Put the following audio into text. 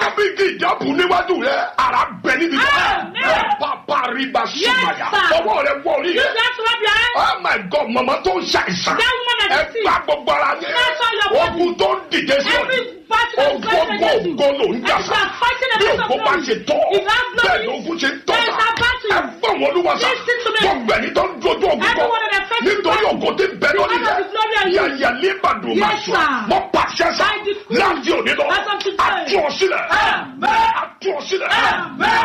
dúró bí igi ìjábù níwájú rẹ ara bẹ níbi pápá ríba sùmàyà ọwọ́ rẹ wọ orí rẹ. Oh my God, mama tó ń ṣàìsàn ẹ gbà gbogbo ara yẹn ogun tó ń dìde sí ọ ògbógbó ló ń jà sá bí ògbó bá ṣe tọ́ bẹ́ẹ̀ ló ogun ṣe ń tọ́ sá ẹ gbọ́ wọn olúwa sá gbogbo ẹni tó ń dojú ogun bọ̀ nítorí ògo tí ń bẹ lórí rẹ yàyà lébàdùn máa sọ mọ pàṣẹ sá láti òní lọ àtúnṣílẹ̀ àtúnṣílẹ̀.